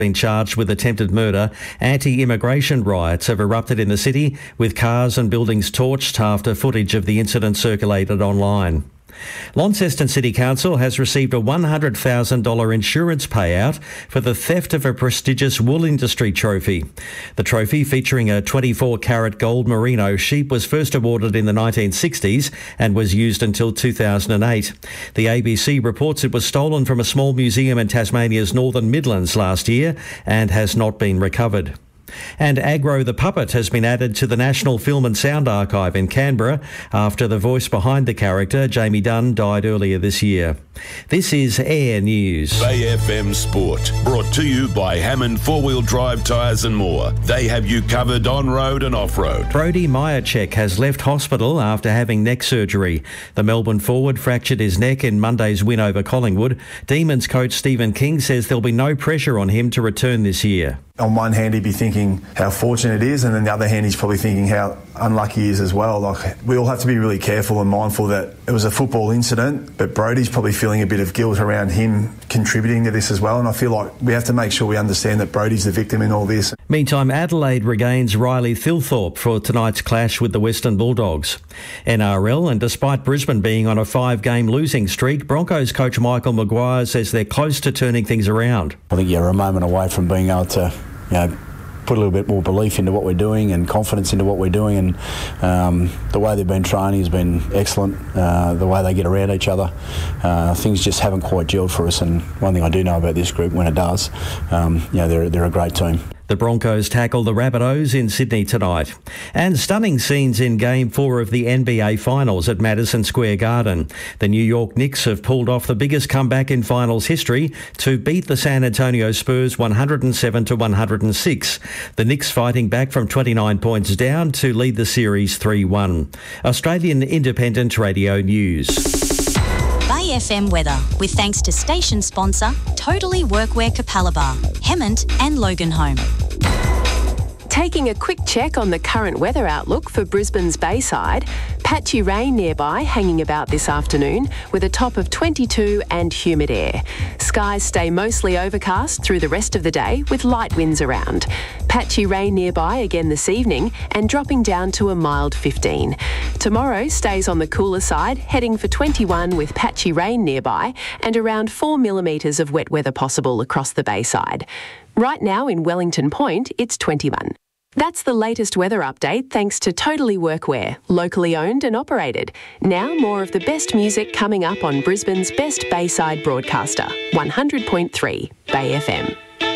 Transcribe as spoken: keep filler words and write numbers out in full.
Been charged with attempted murder. Anti-immigration riots have erupted in the city, with cars and buildings torched after footage of the incident circulated online. Launceston City Council has received a one hundred thousand dollars insurance payout for the theft of a prestigious wool industry trophy. The trophy, featuring a twenty-four carat gold merino sheep, was first awarded in the nineteen sixties and was used until two thousand eight. The A B C reports it was stolen from a small museum in Tasmania's Northern Midlands last year and has not been recovered. And Agro the Puppet has been added to the National Film and Sound Archive in Canberra after the voice behind the character, Jamie Dunn, died earlier this year. This is Air News. Bay F M Sport, brought to you by Hammond Four-Wheel Drive Tyres and More. They have you covered on-road and off-road. Brody Myercheck has left hospital after having neck surgery. The Melbourne forward fractured his neck in Monday's win over Collingwood. Demons coach Stephen King says there'll be no pressure on him to return this year. On one hand, he'd be thinking how fortunate it is, and on the other hand, he's probably thinking how unlucky he is as well. Like, we all have to be really careful and mindful that it was a football incident, but Brody's probably feeling a bit of guilt around him contributing to this as well, and I feel like we have to make sure we understand that Brody's the victim in all this. Meantime, Adelaide regains Riley Thilthorpe for tonight's clash with the Western Bulldogs. N R L, and despite Brisbane being on a five-game losing streak, Broncos coach Michael Maguire says they're close to turning things around. I think you're a moment away from being able to, you know, put a little bit more belief into what we're doing and confidence into what we're doing, and um, the way they've been training has been excellent. Uh, the way they get around each other, uh, things just haven't quite gelled for us, and one thing I do know about this group, when it does, um, you know, they're, they're a great team. The Broncos tackle the Rabbitohs in Sydney tonight. And stunning scenes in Game four of the N B A Finals at Madison Square Garden. The New York Knicks have pulled off the biggest comeback in finals history to beat the San Antonio Spurs one hundred seven to one hundred six. The Knicks fighting back from twenty-nine points down to lead the series three one. Australian Independent Radio News. Bay F M weather, with thanks to station sponsor Totally Workwear Capalaba, Hemmant and Loganholme. Taking a quick check on the current weather outlook for Brisbane's Bayside. Patchy rain nearby hanging about this afternoon with a top of twenty-two and humid air. Skies stay mostly overcast through the rest of the day with light winds around. Patchy rain nearby again this evening and dropping down to a mild fifteen. Tomorrow stays on the cooler side, heading for twenty-one with patchy rain nearby and around four millimetres of wet weather possible across the Bayside. Right now in Wellington Point, it's twenty-one. That's the latest weather update thanks to Totally Workwear, locally owned and operated. Now more of the best music coming up on Brisbane's best Bayside broadcaster, one hundred point three Bay F M.